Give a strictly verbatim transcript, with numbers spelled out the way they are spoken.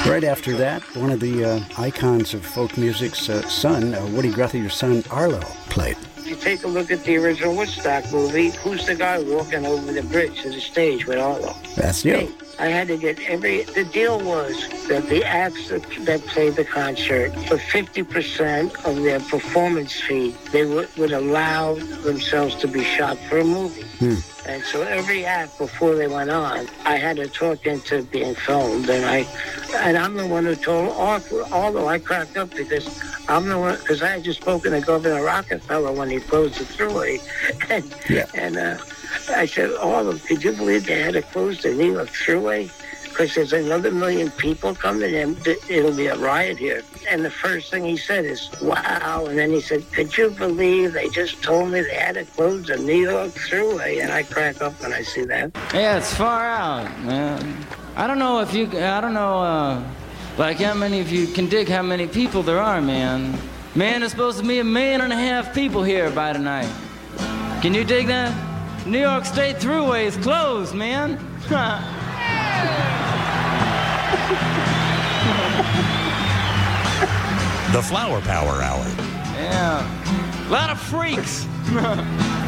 Right after that, one of the uh, icons of folk music's uh, son, uh, Woody Guthrie, your son, Arlo, played. If you take a look at the original Woodstock movie, who's the guy walking over the bridge to the stage with Arlo? That's you. Hey, I had to get every... The deal was that the acts that, that played the concert, for fifty percent of their performance fee, they would, would allow themselves to be shot for a movie. Hmm. And so every act before they went on, I had to talk into being filmed. And I, and I'm the one who told Arthur, although I cracked up because I'm the one, because I had just spoken to Governor Rockefeller when he closed the Thruway. And, yeah. and uh, I said, Arthur, could you believe they had to close the New York Thruway? Because there's another million people coming and it'll be a riot here. And the first thing he said is, wow. And then he said, could you believe they just told me they had to close the New York Thruway? And I crack up when I see that. Yeah, it's far out, man. I don't know if you, I don't know, uh, like how many of you can dig how many people there are, man. Man, there's supposed to be a million and a half people here by tonight. Can you dig that? New York State Thruway is closed, man. The Flower Power Hour. Yeah. A lot of freaks.